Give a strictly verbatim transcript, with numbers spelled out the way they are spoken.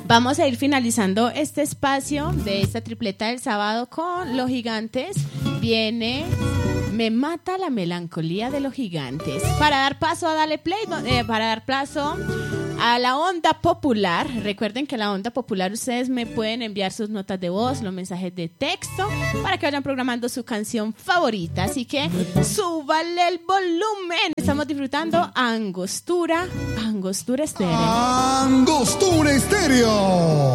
Vamos a ir finalizando este espacio de esta tripleta del sábado con Los Gigantes. Viene Me mata la melancolía de Los Gigantes. Para dar paso a Dale Play, eh, para dar paso a la onda popular. Recuerden que la onda popular ustedes me pueden enviar sus notas de voz, los mensajes de texto para que vayan programando su canción favorita. Así que súbale el volumen. Estamos disfrutando Angostura, Angostura Estéreo. Angostura Estéreo.